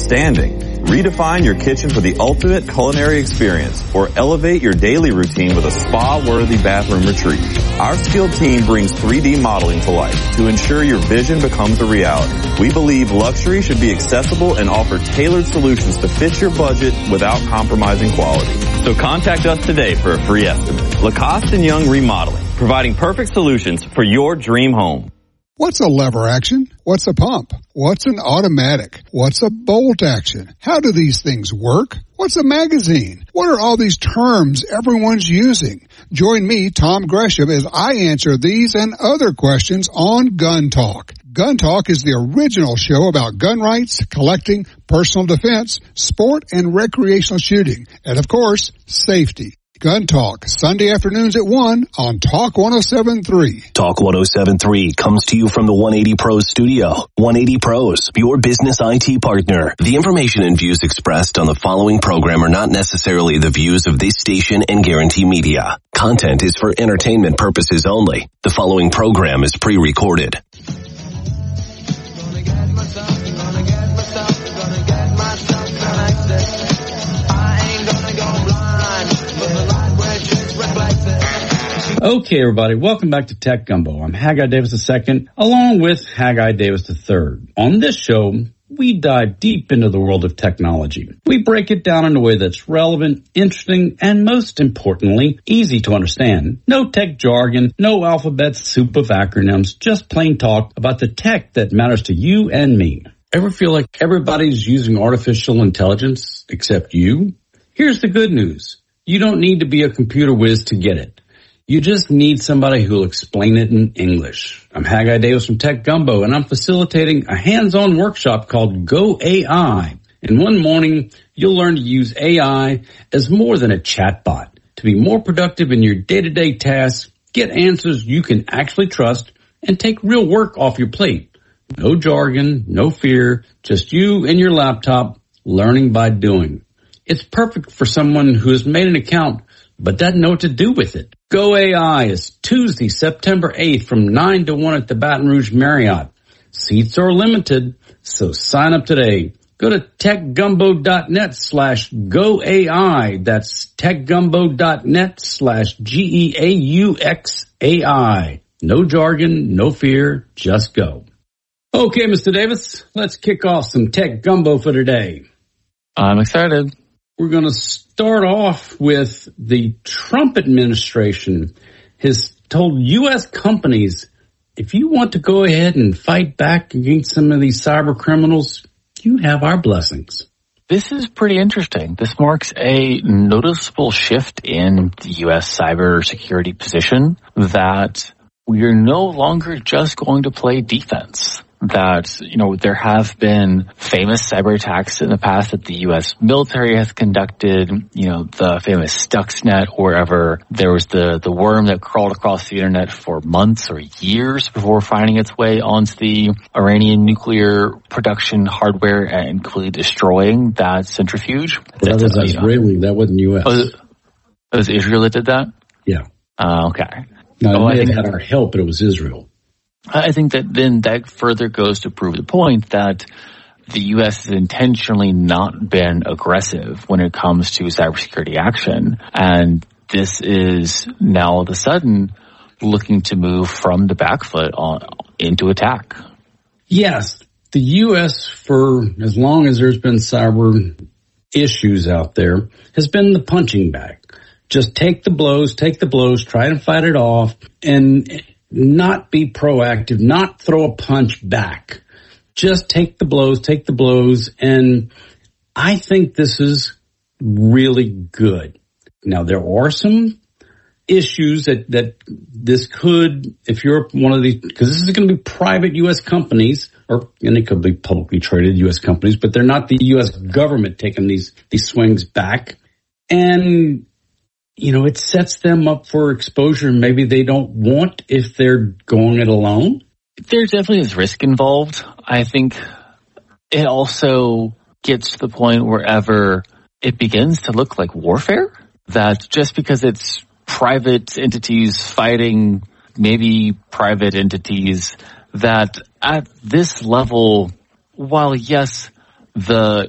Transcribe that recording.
outstanding. Redefine your kitchen for the ultimate culinary experience, or elevate your daily routine with a spa-worthy bathroom retreat. Our skilled team brings 3D modeling to life to ensure your vision becomes a reality. We believe luxury should be accessible and offer tailored solutions to fit your budget without compromising quality. So contact us today for a free estimate. Lacoste & Young Remodeling, providing perfect solutions for your dream home. What's a lever action? What's a pump? What's an automatic? What's a bolt action? How do these things work? What's a magazine? What are all these terms everyone's using? Join me, Tom Gresham, as I answer these and other questions on Gun Talk. Gun Talk is the original show about gun rights, collecting, personal defense, sport and recreational shooting, and of course, safety. Gun Talk, Sunday afternoons at 1 on Talk 107.3. Talk 107.3 comes to you from the 180 Pros studio. 180 Pros, your business IT partner. The information and views expressed on the following program are not necessarily the views of this station and Guarantee Media. Content is for entertainment purposes only. The following program is pre-recorded. Okay, everybody, welcome back to Tech Gumbo. I'm Haggai Davis II, along with Haggai Davis III. On this show, we dive deep into the world of technology. We break it down in a way that's relevant, interesting, and most importantly, easy to understand. No tech jargon, no alphabet soup of acronyms, just plain talk about the tech that matters to you and me. Ever feel like everybody's using artificial intelligence except you? Here's the good news. You don't need to be a computer whiz to get it. You just need somebody who'll explain it in English. I'm Haggai Davis from Tech Gumbo, and I'm facilitating a hands-on workshop called Go AI. And one morning, you'll learn to use AI as more than a chatbot to be more productive in your day-to-day tasks, get answers you can actually trust, and take real work off your plate. No jargon, no fear, just you and your laptop learning by doing. It's perfect for someone who has made an account but doesn't know what to do with it. Go AI is Tuesday, September 8th from 9 to 1 at the Baton Rouge Marriott. Seats are limited, so sign up today. Go to techgumbo.net/GoAI. That's techgumbo.net/GEAUXAI. No jargon, no fear, just go. Okay, Mr. Davis, let's kick off some Tech Gumbo for today. I'm excited. We're going to start off with the Trump administration has told U.S. companies, if you want to go ahead and fight back against some of these cyber criminals, you have our blessings. This is pretty interesting. This marks a noticeable shift in the U.S. cybersecurity position that we are no longer just going to play defense. That, there have been famous cyber attacks in the past that the U.S. military has conducted, the famous Stuxnet, wherever there was the worm that crawled across the internet for months or years before finding its way onto the Iranian nuclear production hardware and completely destroying that centrifuge. That was Israeli, that wasn't U.S. It was Israel that did that? Yeah. Okay. No, I think it had our help, but it was Israel. I think that then that further goes to prove the point that the U.S. has intentionally not been aggressive when it comes to cybersecurity action. And this is now all of a sudden looking to move from the back foot into attack. Yes, the U.S., for as long as there's been cyber issues out there, has been the punching bag. Just take the blows, try to fight it off, and not be proactive, not throw a punch back. Just take the blows, and I think this is really good. Now, there are some issues that this could, if you're one of these, because this is going to be private U.S. companies, and it could be publicly traded U.S. companies, but they're not the U.S. government taking these swings back. And it sets them up for exposure maybe they don't want if they're going it alone. There definitely is risk involved. I think it also gets to the point wherever it begins to look like warfare, that just because it's private entities fighting maybe private entities, that at this level, while yes, the